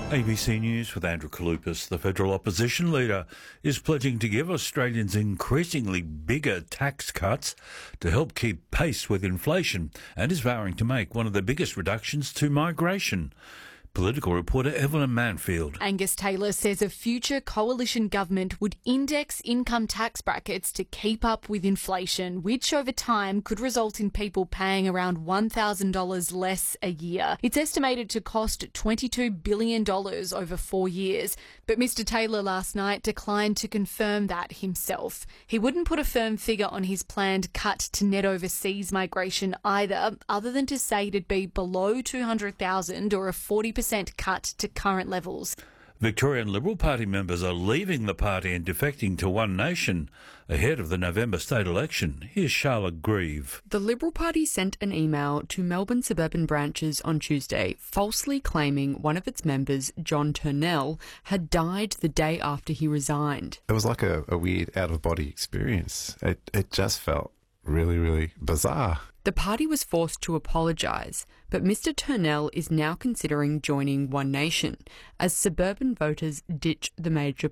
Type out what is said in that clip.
ABC News with Andrew Kalupas. The federal opposition leader is pledging to give Australians increasingly bigger tax cuts to help keep pace with inflation and is vowing to make one of the biggest reductions to migration. Political reporter Evelyn Manfield. Angus Taylor says a future coalition government would index income tax brackets to keep up with inflation, which over time could result in people paying around $1,000 less a year. It's estimated to cost $22 billion over 4 years, but Mr Taylor last night declined to confirm that himself. He wouldn't put a firm figure on his planned cut to net overseas migration either, other than to say it'd be below 200,000 or a 40% cut to current levels. Victorian Liberal Party members are leaving the party and defecting to One Nation ahead of the November state election. Here's Charlotte Grieve. The Liberal Party sent an email to Melbourne suburban branches on Tuesday, falsely claiming one of its members, John Turnell, had died the day after he resigned. It was like a weird out-of-body experience. It just felt really, really bizarre. The party was forced to apologise, but Mr Turnell is now considering joining One Nation as suburban voters ditch the major